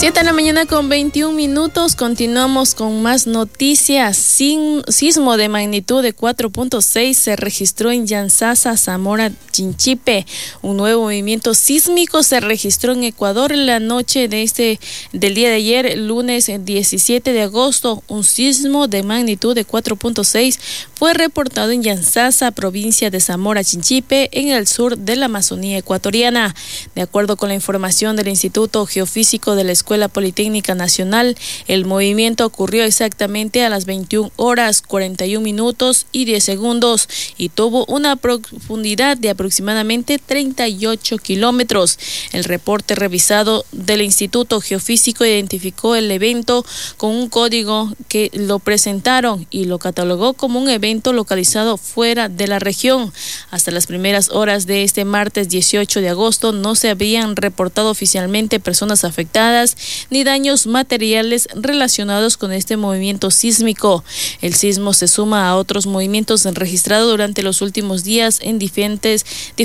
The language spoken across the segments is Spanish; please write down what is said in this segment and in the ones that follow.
7 de la mañana con 21 minutos, continuamos con más noticias. Sismo de magnitud de 4.6 se registró en Yantzaza, Zamora Chinchipe. Un nuevo movimiento sísmico se registró en Ecuador en la noche del día de ayer, lunes 17 de agosto. Un sismo de magnitud de 4.6 fue reportado en Yantzaza, provincia de Zamora Chinchipe, en el sur de la Amazonía ecuatoriana. De acuerdo con la información del Instituto Geofísico de la Escuela Politécnica Nacional, el movimiento ocurrió exactamente a las 21 horas 41 minutos y 10 segundos y tuvo una profundidad de aproximadamente 38 kilómetros. El reporte revisado del Instituto Geofísico identificó el evento con un código que lo presentaron y lo catalogó como un evento localizado fuera de la región. Hasta las primeras horas de este martes 18 de agosto no se habían reportado oficialmente personas afectadas ni daños materiales relacionados con este movimiento sísmico. El sismo se suma a otros movimientos registrados durante los últimos días en diferentes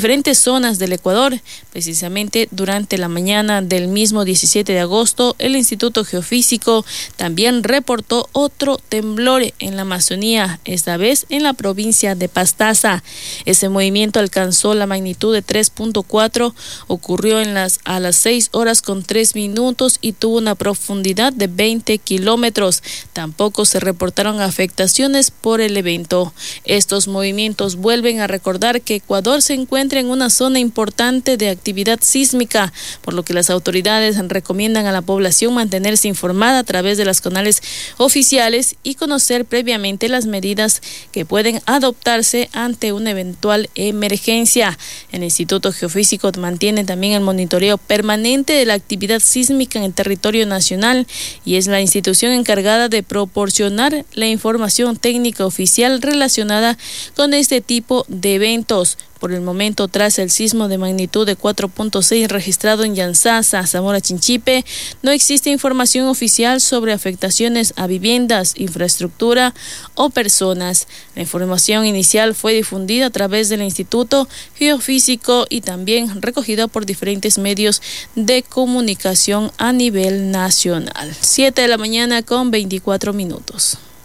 zonas del Ecuador. Precisamente durante la mañana del mismo 17 de agosto, el Instituto Geofísico también reportó otro temblor en la Amazonía, esta vez en la provincia de Pastaza. Ese movimiento alcanzó la magnitud de 3.4, ocurrió a las 6 horas con 3 minutos y tuvo una profundidad de 20 kilómetros. Tampoco se reportaron afectaciones por el evento. Estos movimientos vuelven a recordar que Ecuador se encuentra en una zona importante de actividad sísmica, por lo que las autoridades recomiendan a la población mantenerse informada a través de los canales oficiales y conocer previamente las medidas que pueden adoptarse ante una eventual emergencia. El Instituto Geofísico mantiene también el monitoreo permanente de la actividad sísmica en el territorio nacional y es la institución encargada de proporcionar la información técnica oficial relacionada con este tipo de eventos. Por el momento, tras el sismo de magnitud de 4.6 registrado en Yantzaza, Zamora Chinchipe, no existe información oficial sobre afectaciones a viviendas, infraestructura o personas. La información inicial fue difundida a través del Instituto Geofísico y también recogida por diferentes medios de comunicación a nivel nacional. 7 de la mañana con 24 minutos.